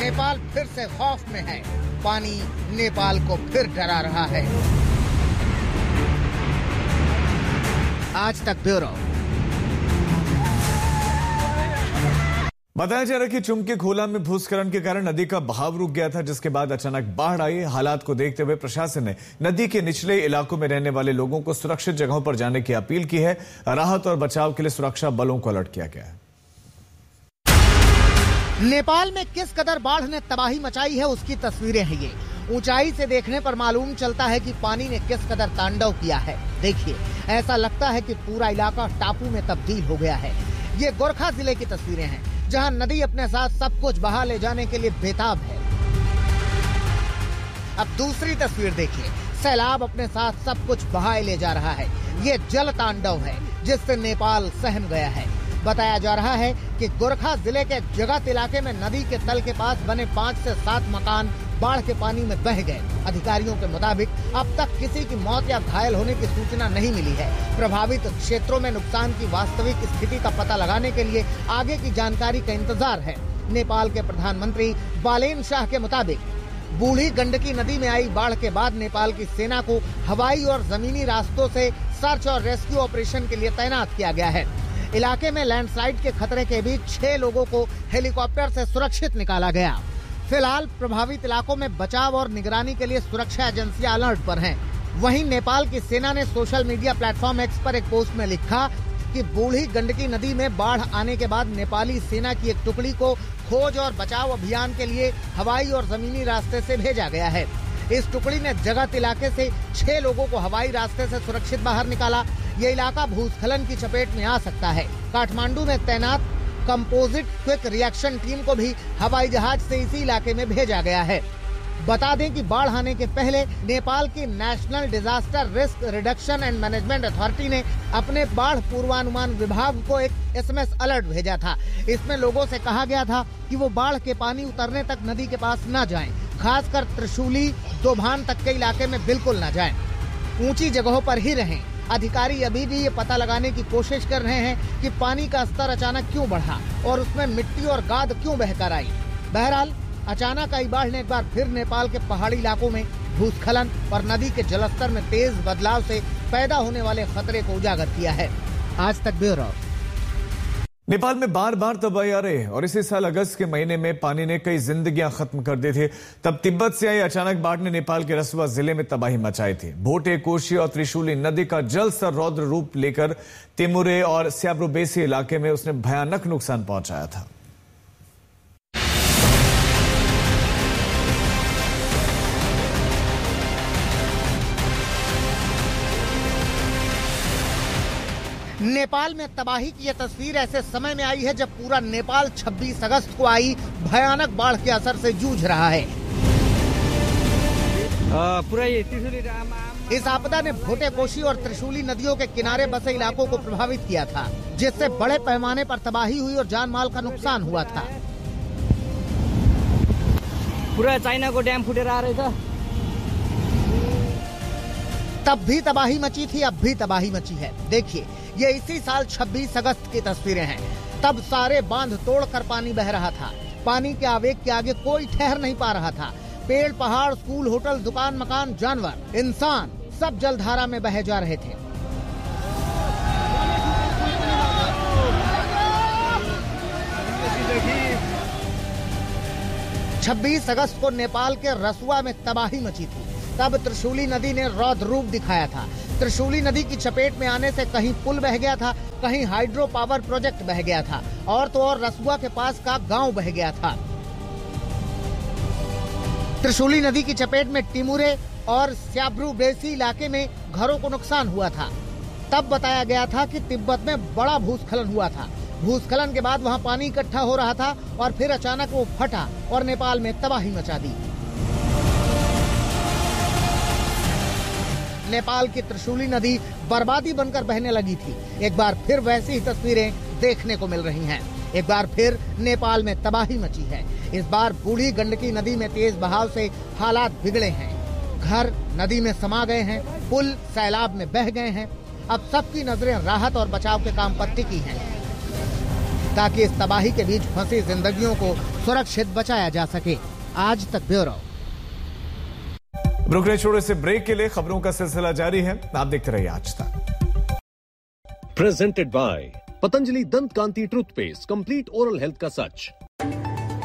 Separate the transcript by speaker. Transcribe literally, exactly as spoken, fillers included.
Speaker 1: नेपाल फिर से खौफ में है। पानी नेपाल को फिर डरा रहा है। आज तक ब्यूरो।
Speaker 2: बताया जा रहा है कि चुमके खोला में भूस्खलन के कारण नदी का बहाव रुक गया था, जिसके बाद अचानक बाढ़ आई। हालात को देखते हुए प्रशासन ने नदी के निचले इलाकों में रहने वाले लोगों को सुरक्षित जगहों पर जाने की अपील की है। राहत और बचाव के लिए सुरक्षा बलों को अलर्ट किया गया है।
Speaker 1: नेपाल में किस कदर बाढ़ ने तबाही मचाई है, उसकी तस्वीरें हैं ये। ऊंचाई से देखने पर मालूम चलता है कि पानी ने किस कदर तांडव किया है। देखिए, ऐसा लगता है कि पूरा इलाका टापू में तब्दील हो गया है। ये गोरखा जिले की तस्वीरें हैं, जहां नदी अपने साथ सब कुछ बहा ले जाने के लिए बेताब है। अब दूसरी तस्वीर देखिए, सैलाब अपने साथ सब कुछ बहाए ले जा रहा है। ये जल तांडव है जिससे नेपाल सहम गया है। बताया जा रहा है कि गोरखा जिले के जगत इलाके में नदी के तल के पास बने पाँच से सात मकान बाढ़ के पानी में बह गए। अधिकारियों के मुताबिक अब तक किसी की मौत या घायल होने की सूचना नहीं मिली है। प्रभावित क्षेत्रों में नुकसान की वास्तविक स्थिति का पता लगाने के लिए आगे की जानकारी का इंतजार है। नेपाल के प्रधानमंत्री बालेन शाह के मुताबिक बूढ़ी गंडकी नदी में आई बाढ़ के बाद नेपाल की सेना को हवाई और जमीनी रास्तों से सर्च और रेस्क्यू ऑपरेशन के लिए तैनात किया गया है। इलाके में लैंडस्लाइड के खतरे के बीच छह लोगों को हेलीकॉप्टर से सुरक्षित निकाला गया। फिलहाल प्रभावित इलाकों में बचाव और निगरानी के लिए सुरक्षा एजेंसियां अलर्ट पर हैं। वहीं नेपाल की सेना ने सोशल मीडिया प्लेटफॉर्म एक्स पर एक पोस्ट में लिखा कि बूढ़ी गंडकी नदी में बाढ़ आने के बाद नेपाली सेना की एक टुकड़ी को खोज और बचाव अभियान के लिए हवाई और जमीनी रास्ते से भेजा गया है। इस टुकड़ी ने जगत इलाके से छह लोगों को हवाई रास्ते से सुरक्षित बाहर निकाला। ये इलाका भूस्खलन की चपेट में आ सकता है। काठमांडू में तैनात कंपोजिट क्विक रिएक्शन टीम को भी हवाई जहाज से इसी इलाके में भेजा गया है। बता दें कि बाढ़ आने के पहले नेपाल की national disaster risk reduction and management authority ने अपने बाढ़ पूर्वानुमान विभाग को एक एसएमएस अलर्ट भेजा था। इसमें लोगों से कहा गया था कि वो बाढ़ के पानी उतरने तक नदी के पास न जाएं, खासकर त्रिशूली दोभान तक के इलाके में बिल्कुल न जाएं, ऊंची जगहों पर ही रहें। अधिकारी अभी भी ये पता लगाने की कोशिश कर रहे हैं कि पानी का स्तर अचानक क्यों बढ़ा और उसमें मिट्टी और गाद क्यों बहकर आई। बहरहाल अचानक आई बाढ़ ने एक बार फिर नेपाल के पहाड़ी इलाकों में भूस्खलन और नदी के जलस्तर में तेज बदलाव से पैदा होने वाले खतरे को उजागर किया है। आज तक ब्यूरो।
Speaker 2: नेपाल में बार बार तबाही आ रही है और इसी साल अगस्त के महीने में पानी ने कई जिंदगियां खत्म कर दी थी। तब तिब्बत से आई अचानक बाढ़ ने नेपाल के रसुआ जिले में तबाही मचाई थी। भोटे, कोशी और त्रिशूली नदी का जल स्तर रौद्र रूप लेकर तिमुरे और स्याब्रुबेसी इलाके में उसने भयानक नुकसान पहुंचाया था।
Speaker 1: नेपाल में तबाही की यह तस्वीर ऐसे समय में आई है जब पूरा नेपाल छब्बीस अगस्त को आई भयानक बाढ़ के असर से जूझ रहा है। इस आपदा ने भोटे, कोशी और त्रिशूली नदियों के किनारे बसे इलाकों को प्रभावित किया था, जिससे बड़े पैमाने पर तबाही हुई और जान माल का नुकसान हुआ था।
Speaker 3: पूरा चाइना को डैम फुटेर आ रही था।
Speaker 1: तब भी तबाही मची थी, अब भी तबाही मची है। देखिए, ये इसी साल छब्बीस अगस्त की तस्वीरें हैं। तब सारे बांध तोड़कर पानी बह रहा था। पानी के आवेग के आगे कोई ठहर नहीं पा रहा था। पेड़, पहाड़, स्कूल, होटल, दुकान, मकान, जानवर, इंसान सब जलधारा में बह जा रहे थे। छब्बीस अगस्त को नेपाल के रसुआ में तबाही मची थी। तब त्रिशूली नदी ने रौद्र रूप दिखाया था। त्रिशूली नदी की चपेट में आने से कहीं पुल बह गया था, कहीं हाइड्रो पावर प्रोजेक्ट बह गया था और तो और रसुआ के पास का गांव बह गया था। त्रिशूली नदी की चपेट में टिमुरे और स्याब्रुबेसी इलाके में घरों को नुकसान हुआ था। तब बताया गया था कि तिब्बत में बड़ा भूस्खलन हुआ था। भूस्खलन के बाद वहां पानी इकट्ठा हो रहा था और फिर अचानक वो फटा और नेपाल में तबाही मचा दी। नेपाल की त्रिशूली नदी बर्बादी बनकर बहने लगी थी। एक बार फिर वैसी ही तस्वीरें देखने को मिल रही हैं। एक बार फिर नेपाल में तबाही मची है। इस बार बूढ़ी गंडकी नदी में तेज बहाव से हालात बिगड़े हैं। घर नदी में समा गए हैं, पुल सैलाब में बह गए हैं। अब सबकी नजरें राहत और बचाव के काम पर टिकी हैं। ताकि इस तबाही के बीच फंसी जिंदगियों को सुरक्षित बचाया जा सके। आज तक ब्यूरो।
Speaker 2: रुकने छोड़े से ब्रेक के लिए खबरों का सिलसिला जारी है, आप देखते रहिए आज तक।
Speaker 4: प्रेजेंटेड बाय पतंजलि दंत कांति टूथपेस्ट, कंप्लीट ओरल हेल्थ का सच।